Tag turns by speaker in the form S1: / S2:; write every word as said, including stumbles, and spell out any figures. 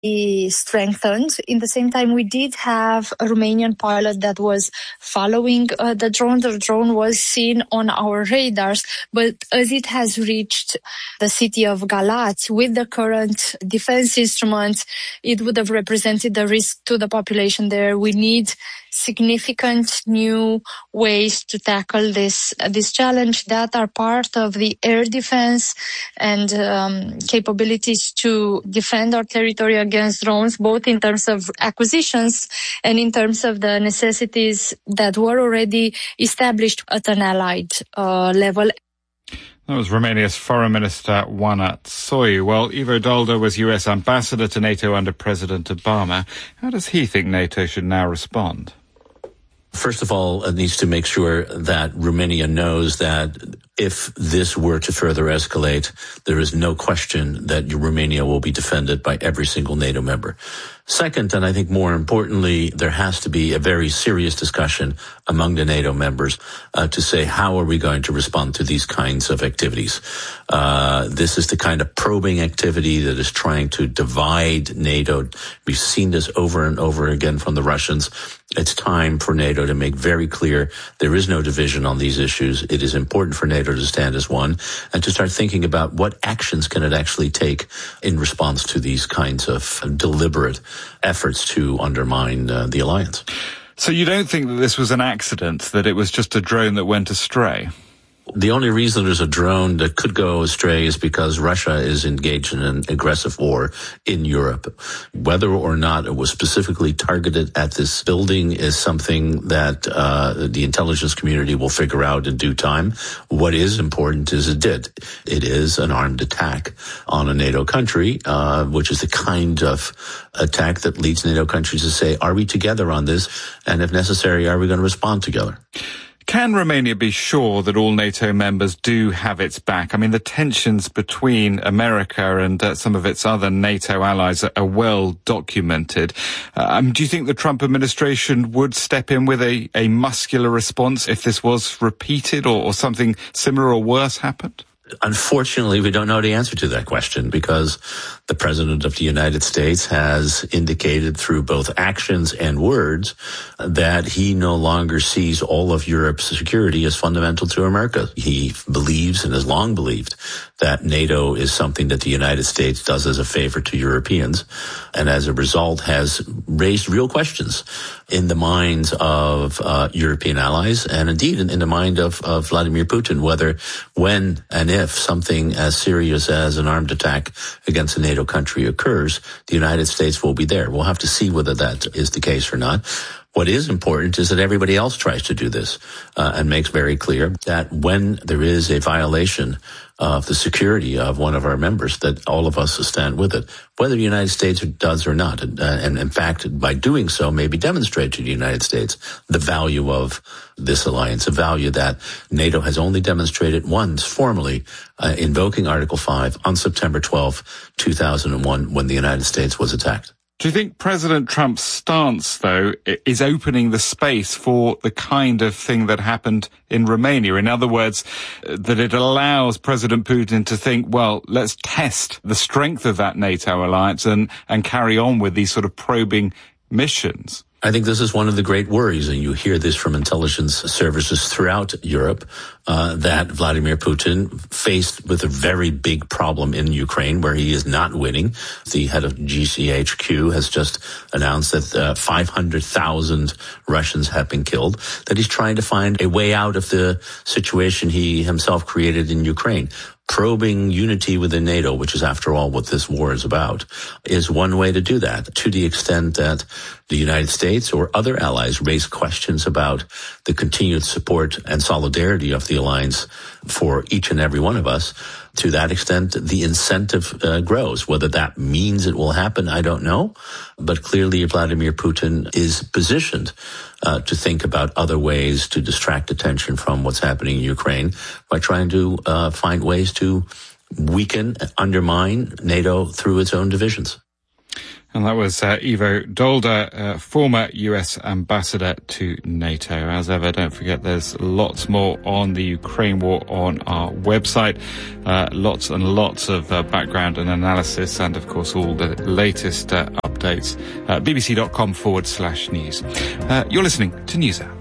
S1: strengthened. In the same time, we did have a Romanian pilot that was following uh, the drone. The drone was seen on our radars, but as it has reached the city of Galați with the current defense instruments, it would have represented a risk to the population there. We need significant new ways to tackle this uh, this challenge that are part of the air defense and um, capabilities to defend our territory against drones, both in terms of acquisitions and in terms of the necessities that were already established at an allied uh, level.
S2: That was Romania's Foreign Minister, Oana Soiu. Well, Ivo Dolder was U S ambassador to NATO under President Obama. How does he think NATO should now respond?
S3: First of all, it needs to make sure that Romania knows that if this were to further escalate, there is no question that Romania will be defended by every single NATO member. Second, and I think more importantly, there has to be a very serious discussion among the NATO members uh, to say, how are we going to respond to these kinds of activities? Uh, this is the kind of probing activity that is trying to divide NATO. We've seen this over and over again from the Russians. It's time for NATO to make very clear there is no division on these issues. It is important for NATO to stand as one and to start thinking about what actions can it actually take in response to these kinds of deliberate efforts to undermine uh, the alliance.
S2: So you don't think that this was an accident, that it was just a drone that went astray?
S3: The only reason there's a drone that could go astray is because Russia is engaged in an aggressive war in Europe. Whether or not it was specifically targeted at this building is something that uh, the intelligence community will figure out in due time. What is important is it did. It is an armed attack on a NATO country, uh, which is the kind of attack that leads NATO countries to say, are we together on this? And if necessary, are we going to respond together?
S2: Can Romania be sure that all NATO members do have its back? I mean, the tensions between America and uh, some of its other NATO allies are, are well documented. Uh, um, do you think the Trump administration would step in with a, a muscular response if this was repeated or, or something similar or worse happened?
S3: Unfortunately, we don't know the answer to that question because the President of the United States has indicated through both actions and words that he no longer sees all of Europe's security as fundamental to America. He believes and has long believed that NATO is something that the United States does as a favor to Europeans, and as a result has raised real questions in the minds of uh, European allies and indeed in, in the mind of, of Vladimir Putin, whether, when, and if If something as serious as an armed attack against a NATO country occurs, the United States will be there. We'll have to see whether that is the case or not. What is important is that everybody else tries to do this uh, and makes very clear that when there is a violation of the security of one of our members, that all of us stand with it, whether the United States does or not. And, uh, and in fact, by doing so, maybe demonstrate to the United States the value of this alliance, a value that NATO has only demonstrated once formally uh, invoking Article five on September twelfth, two thousand one, when the United States was attacked.
S2: Do you think President Trump's stance, though, is opening the space for the kind of thing that happened in Romania? In other words, that it allows President Putin to think, well, let's test the strength of that NATO alliance and, and carry on with these sort of probing missions?
S3: I think this is one of the great worries, and you hear this from intelligence services throughout Europe, uh, that Vladimir Putin, faced with a very big problem in Ukraine where he is not winning. The head of G C H Q has just announced that uh, five hundred thousand Russians have been killed, that he's trying to find a way out of the situation he himself created in Ukraine. Probing unity within NATO, which is, after all, what this war is about, is one way to do that. To the extent that the United States or other allies raise questions about the continued support and solidarity of the alliance for each and every one of us, to that extent, the incentive uh, grows. Whether that means it will happen, I don't know. But clearly, Vladimir Putin is positioned uh, to think about other ways to distract attention from what's happening in Ukraine by trying to uh, find ways to weaken, undermine NATO through its own divisions.
S2: And that was uh, Ivo Dolder, uh, former U S ambassador to NATO. As ever, don't forget there's lots more on the Ukraine war on our website. Uh, lots and lots of uh, background and analysis, and of course all the latest uh, updates. Uh, bbc.com forward slash news. Uh, you're listening to NewsHour.